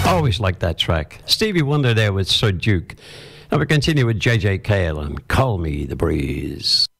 Always liked that track. Stevie Wonder there with Sir Duke. And we continue with J.J. Cale and Call Me the Breeze.